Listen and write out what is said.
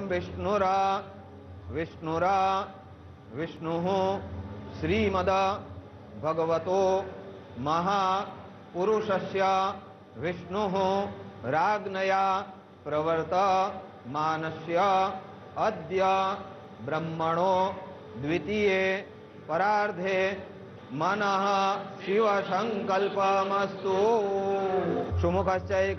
विष्णुरा विष्णुरा विष्णुः श्रीमद भगवतो महापुरुषस्य विष्णुः राज्ञया प्रवर्तमानस्य अद्य ब्रह्मणो द्वितीये परार्धे मनः शिव संकल्पमस्तु। सुमुखश्च